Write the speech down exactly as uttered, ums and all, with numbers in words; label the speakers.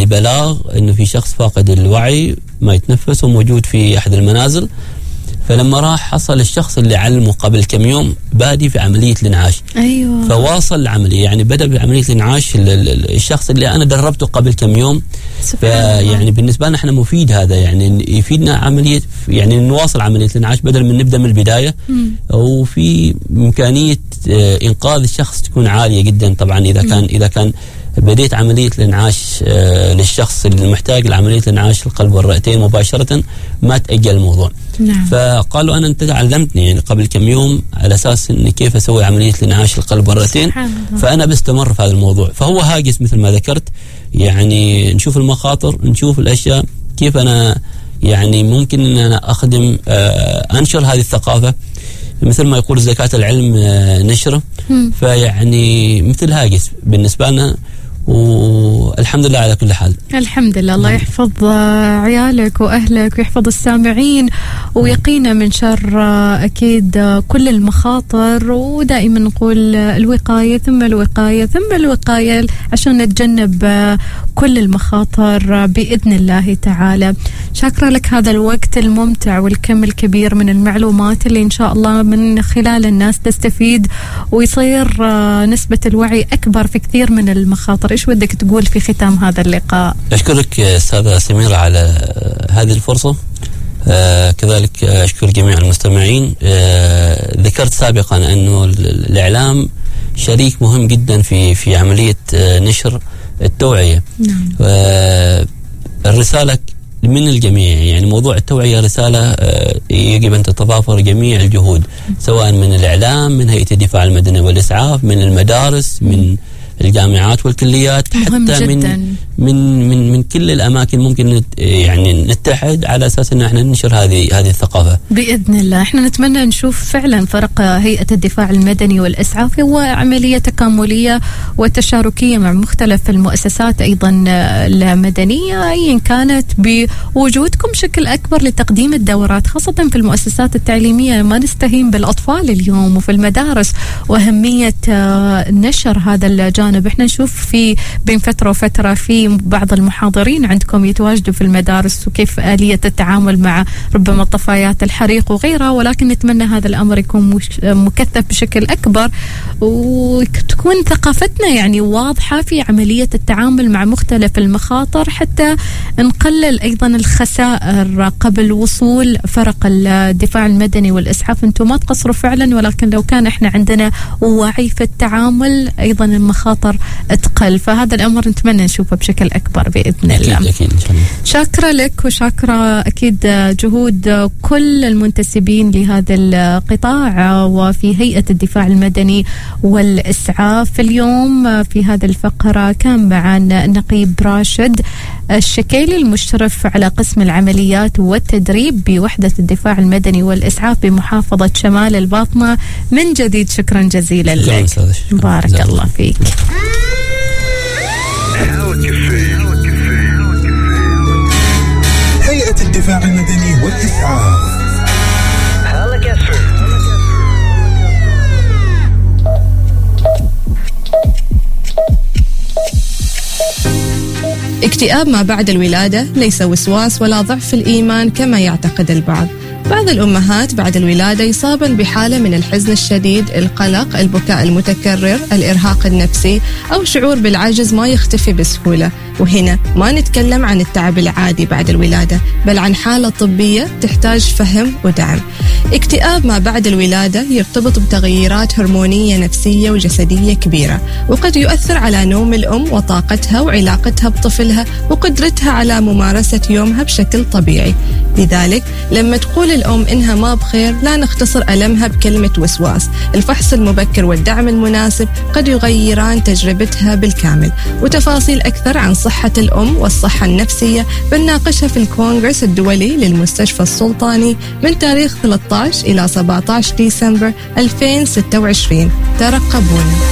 Speaker 1: بلاغ إنه في شخص فاقد الوعي ما يتنفس وموجود في أحد المنازل. فلما راح حصل الشخص اللي علمه قبل كم يوم بادي في عملية الإنعاش.
Speaker 2: أيوة.
Speaker 1: فواصل العملية، يعني بدأ بعملية الإنعاش الشخص اللي أنا دربته قبل كم يوم. يعني بالنسبة لنا احنا مفيد هذا، يعني يفيدنا عملية، يعني نواصل عملية الإنعاش بدل من نبدأ من البداية. م. وفي إمكانية إنقاذ الشخص تكون عالية جدا طبعا إذا كان م. إذا كان بديت عملية الإنعاش للشخص المحتاج لعملية الإنعاش القلب والرئتين مباشرة، ما تأجل الموضوع. نعم. فقالوا أنا أنت علمتني يعني قبل كم يوم على أساس إن كيف أسوي عملية الإنعاش القلب والرئتين، فأنا بستمر في هذا الموضوع. فهو هاجس مثل ما ذكرت، يعني نشوف المخاطر، نشوف الأشياء كيف أنا يعني ممكن أن أنا أخدم أنشر هذه الثقافة مثل ما يقول زكاة العلم نشره. فيعني مثل هاجس بالنسبة لنا، والحمد لله على كل حال.
Speaker 2: الحمد لله. الله يحفظ عيالك وأهلك ويحفظ السامعين ويقينا من شر أكيد كل المخاطر، ودائما نقول الوقاية ثم الوقاية ثم الوقاية عشان نتجنب كل المخاطر بإذن الله تعالى. شاكرة لك هذا الوقت الممتع والكم الكبير من المعلومات اللي إن شاء الله من خلال الناس تستفيد ويصير نسبة الوعي أكبر في كثير من المخاطر. إيش ودك تقول في ختام هذا اللقاء؟
Speaker 1: أشكرك أستاذة سميرة على هذه الفرصة. آه كذلك أشكر جميع المستمعين. آه ذكرت سابقا أنه الإعلام شريك مهم جدا في في عملية آه نشر التوعية. نعم. آه الرسالة من الجميع، يعني موضوع التوعية رسالة آه يجب أن تتضافر جميع الجهود، سواء من الإعلام، من هيئة الدفاع المدني والإسعاف، من المدارس، من الجامعات والكليات، حتى من من من من كل الاماكن ممكن يعني نتحد على اساس ان احنا ننشر هذه هذه الثقافه باذن الله. احنا نتمنى نشوف فعلا فرق هيئه الدفاع المدني والاسعاف هو عمليه تكامليه وتشاركيه مع مختلف المؤسسات ايضا المدنيه، ايا كانت، بوجودكم بشكل اكبر لتقديم الدورات خاصه في المؤسسات التعليميه. ما نستهين بالاطفال اليوم وفي المدارس واهميه نشر هذا الجانب. احنا نشوف في بين فتره وفتره في بعض المحاضرين عندكم يتواجدوا في المدارس وكيف آلية التعامل مع ربما طفايات الحريق وغيرها، ولكن نتمنى هذا الأمر يكون مكثف بشكل أكبر وتكون ثقافتنا يعني واضحة في عملية التعامل مع مختلف المخاطر حتى نقلل أيضا الخسائر قبل وصول فرق الدفاع المدني والإسعاف. أنتم ما تقصروا فعلا، ولكن لو كان احنا عندنا وعي في التعامل أيضا المخاطر تقل، فهذا الأمر نتمنى نشوفه بشكل أكبر بإذن الله. أكيد أكيد إن شاء الله. شاكرة لك وشاكرة أكيد جهود كل المنتسبين لهذا القطاع وفي هيئة الدفاع المدني والإسعاف. اليوم في هذه الفقرة كان معنا نقيب راشد الشكيلي المشرف على قسم العمليات والتدريب بوحدة الدفاع المدني والإسعاف بمحافظة شمال الباطنة. من جديد شكرا جزيلا لك. بارك الله فيك.
Speaker 3: هيئة الدفاع المدني والإسعاف.
Speaker 4: اكتئاب ما بعد الولادة ليس وسواس ولا ضعف الإيمان كما يعتقد البعض. بعض الأمهات بعد الولادة يصابن بحالة من الحزن الشديد، القلق، البكاء المتكرر، الإرهاق النفسي أو شعور بالعجز ما يختفي بسهولة. وهنا ما نتكلم عن التعب العادي بعد الولادة، بل عن حالة طبية تحتاج فهم ودعم. اكتئاب ما بعد الولادة يرتبط بتغييرات هرمونية نفسية وجسدية كبيرة، وقد يؤثر على نوم الأم وطاقتها وعلاقتها بطفلها وقدرتها على ممارسة يومها بشكل طبيعي. لذلك لما تقول الأم إنها ما بخير لا نختصر ألمها بكلمة وسواس. الفحص المبكر والدعم المناسب قد يغيران تجربتها بالكامل. وتفاصيل أكثر عن صحة الأم والصحة النفسية بنناقشها في الكونغرس الدولي للمستشفى السلطاني من تاريخ ثلاثة عشر إلى سبعة عشر ديسمبر ألفين وستة وعشرين. ترقبونا.